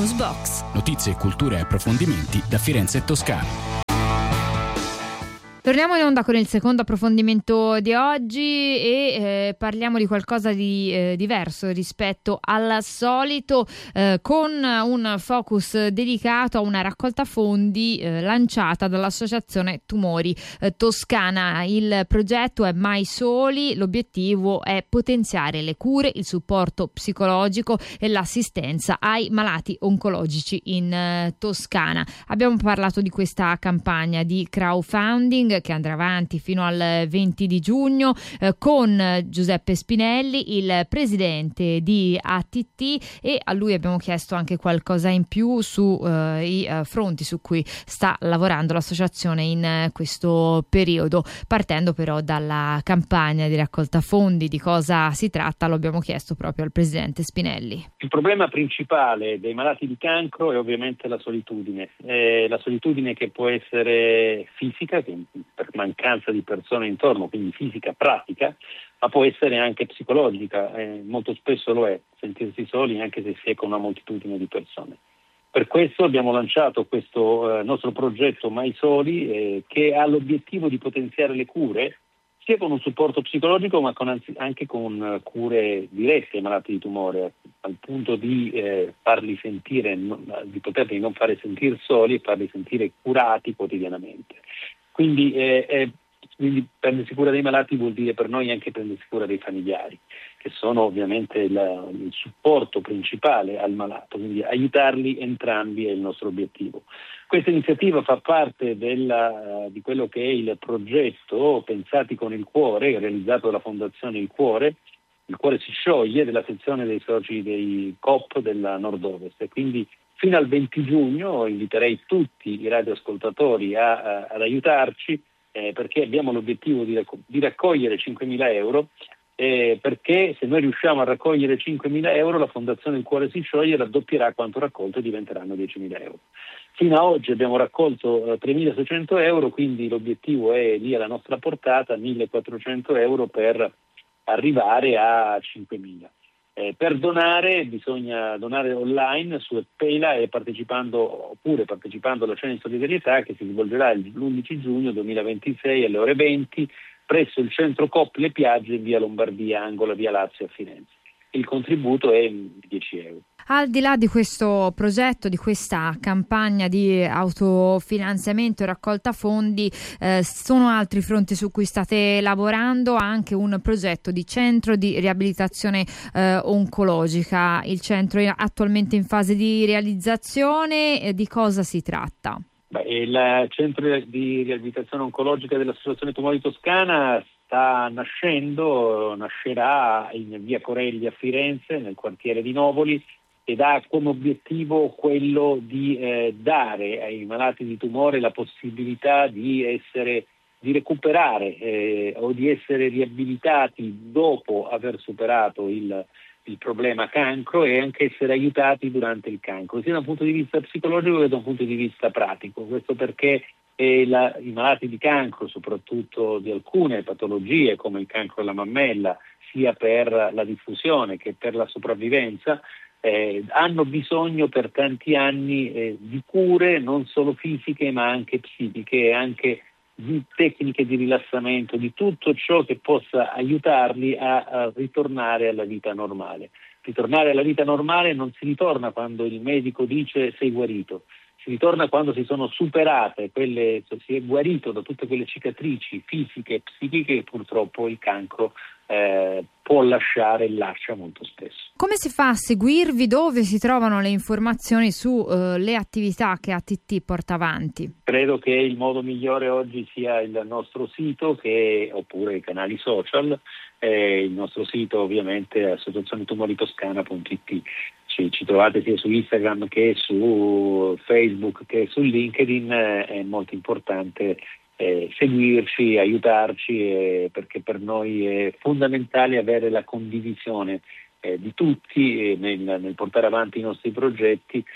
Newsbox. Notizie, cultura e approfondimenti da Firenze e Toscana. Torniamo in onda con il secondo approfondimento di oggi e parliamo di qualcosa di diverso rispetto al solito, con un focus dedicato a una raccolta fondi lanciata dall'Associazione Tumori Toscana. Il progetto è Mai Soli, l'obiettivo è potenziare le cure, il supporto psicologico e l'assistenza ai malati oncologici in Toscana. Abbiamo parlato di questa campagna di crowdfunding che andrà avanti fino al 20 di giugno con Giuseppe Spinelli, il presidente di ATT, e a lui abbiamo chiesto anche qualcosa in più sui fronti su cui sta lavorando l'associazione in questo periodo. Partendo però dalla campagna di raccolta fondi, di cosa si tratta, lo abbiamo chiesto proprio al presidente Spinelli. Il problema principale dei malati di cancro è ovviamente la solitudine che può essere fisica, per mancanza di persone intorno, quindi fisica pratica, ma può essere anche psicologica, molto spesso lo è, sentirsi soli anche se si è con una moltitudine di persone. Per questo abbiamo lanciato questo nostro progetto Mai Soli, che ha l'obiettivo di potenziare le cure, sia con un supporto psicologico ma anche con cure dirette ai malati di tumore, al punto di farli sentire, di poterli non fare sentire soli e farli sentire curati quotidianamente. Quindi prendersi cura dei malati vuol dire per noi anche prendersi cura dei familiari, che sono ovviamente il supporto principale al malato, quindi aiutarli entrambi è il nostro obiettivo. Questa iniziativa fa parte di quello che è il progetto Pensati con il Cuore, realizzato dalla Fondazione Il Cuore si scioglie, della sezione dei soci dei COP della Nord-Ovest, e quindi fino al 20 giugno inviterei tutti i radioascoltatori ad aiutarci, perché abbiamo l'obiettivo di raccogliere 5.000 euro, perché se noi riusciamo a raccogliere 5.000 euro la Fondazione Il Cuore si scioglie, raddoppierà quanto raccolto e diventeranno 10.000 euro. Fino ad oggi abbiamo raccolto 3.600 euro, quindi l'obiettivo è lì alla nostra portata, 1.400 euro per arrivare a 5.000. Per donare bisogna donare online su Payla e partecipando alla cena di solidarietà che si svolgerà l'11 giugno 2026 alle ore 20 presso il centro COP Le Piagge in via Lombardia, angolo via Lazio a Firenze. Il contributo è 10 euro. Al di là di questo progetto, di questa campagna di autofinanziamento e raccolta fondi, sono altri fronti su cui state lavorando, anche un progetto di centro di riabilitazione oncologica. Il centro è attualmente in fase di realizzazione, di cosa si tratta? Il centro di riabilitazione oncologica dell'Associazione Tumori Toscana sta nascerà in via Corelli a Firenze, nel quartiere di Novoli, ed ha come obiettivo quello di dare ai malati di tumore la possibilità di recuperare o di essere riabilitati dopo aver superato il problema cancro, e anche essere aiutati durante il cancro, sia da un punto di vista psicologico che da un punto di vista pratico. Questo perché i malati di cancro, soprattutto di alcune patologie come il cancro alla mammella, sia per la diffusione che per la sopravvivenza, hanno bisogno per tanti anni di cure non solo fisiche ma anche psichiche, e anche di tecniche di rilassamento, di tutto ciò che possa aiutarli a ritornare alla vita normale. Ritornare alla vita normale non si ritorna quando il medico dice sei guarito, si ritorna quando si sono superate si è guarito da tutte quelle cicatrici fisiche e psichiche che purtroppo il cancro può lasciare e lascia molto spesso. Come si fa a seguirvi? Dove si trovano le informazioni su le attività che ATT porta avanti? Credo che il modo migliore oggi sia il nostro sito oppure i canali social. Il nostro sito ovviamente è associazionetumoritoscana.it. Ci trovate sia su Instagram che su Facebook che su LinkedIn. È molto importante seguirci, aiutarci, perché per noi è fondamentale avere la condivisione di tutti nel portare avanti i nostri progetti,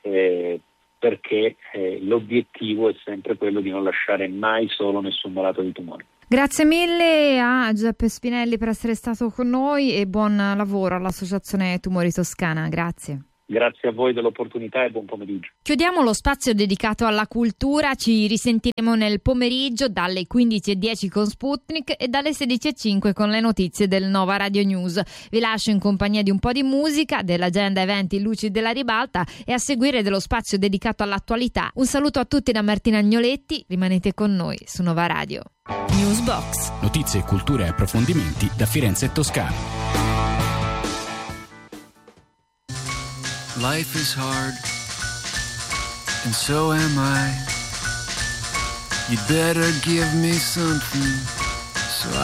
perché l'obiettivo è sempre quello di non lasciare mai solo nessun malato di tumore. Grazie mille a Giuseppe Spinelli per essere stato con noi e buon lavoro all'Associazione Tumori Toscana. Grazie. Grazie a voi dell'opportunità e buon pomeriggio. Chiudiamo lo spazio dedicato alla cultura, ci risentiremo nel pomeriggio dalle 15:10 con Sputnik e dalle 16:05 con le notizie del Nova Radio News. Vi lascio in compagnia di un po' di musica, dell'agenda eventi Luci della Ribalta e a seguire dello spazio dedicato all'attualità. Un saluto a tutti da Martina Agnoletti, rimanete con noi su Nova Radio. Newsbox. Notizie, cultura e approfondimenti da Firenze e Toscana. Life is hard, and so am I. You'd better give me something